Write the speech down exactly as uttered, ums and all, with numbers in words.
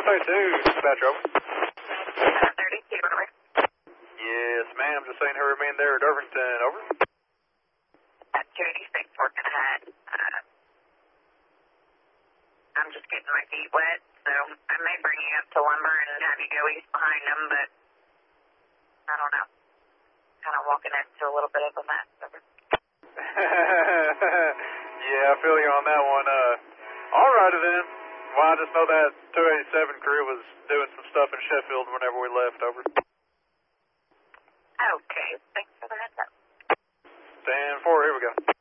seven thirty-two, dispatch over. seven thirty-two, over. Yes, ma'am, just saying her remain there at Irvington, over. At two eighty-six, working ahead. Uh, I'm just getting my feet wet, so I may bring you up to Lumber and have you go east behind them, but I don't know. Kind of walking into a little bit of a mess, over. Yeah, I feel you on that one. Uh, alrighty then. Well, I just know that two eighty-seven crew was doing some stuff in Sheffield whenever we left, over. Okay, thanks for the heads up. ten four, here we go.